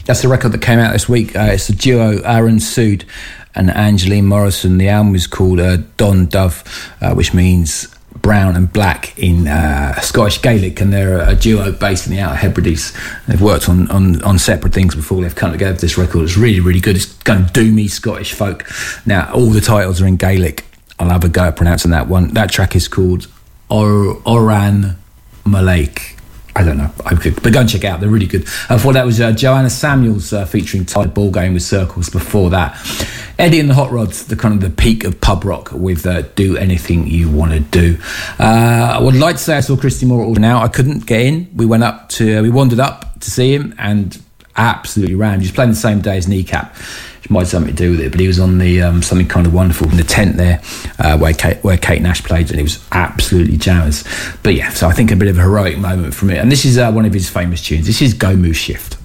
That's the record that came out this week. It's the duo Aaron Sood and Angeline Morrison. The album is called Don Dove, which means brown and black in Scottish Gaelic, and they're a duo based in the Outer Hebrides. They've worked on separate things before. They've come together for this record. It's really, really good. It's kind of doomy Scottish folk. Now, all the titles are in Gaelic. I'll have a go at pronouncing that one. That track is called Oran Malake. I don't know, but go and check it out. They're really good. Before that was Joanna Samuels featuring Tide Ballgame with Circles. Before that, Eddie and the Hot Rods, the kind of the peak of pub rock with Do Anything You Want to Do. I would like to say I saw Christy Moore at Now. I couldn't get in. We wandered up to see him and absolutely rammed. He was playing the same day as Kneecap, which might have something to do with it, but he was on the Something Kind of Wonderful in the tent there where Kate Nash played, and it was absolutely jammers. But yeah, so I think a bit of a heroic moment from it, and this is one of his famous tunes. This is Go Move Shift.